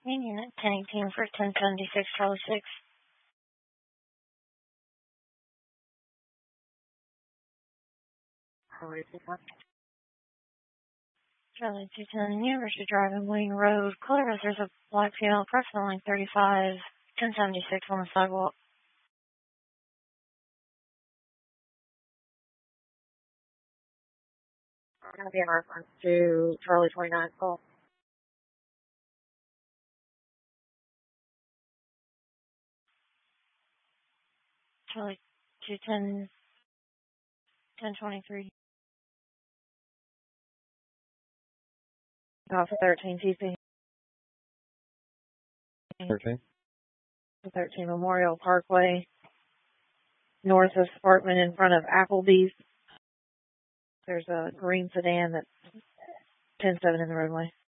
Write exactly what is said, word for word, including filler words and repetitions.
Union at ten eighteen for ten seventy-six, Charlie six. Charlie two ten, University Drive and Wing Road. Clear as there's a black female approximately thirty-five, ten seventy-six on the sidewalk. Going to be in reference to Charlie twenty-nine call. Charlie two ten, ten twenty-three. Off of thirteen T P. thirteen? thirteen Memorial Parkway. North of Sparkman in front of Applebee's. There's a green sedan that's ten seven in the roadway.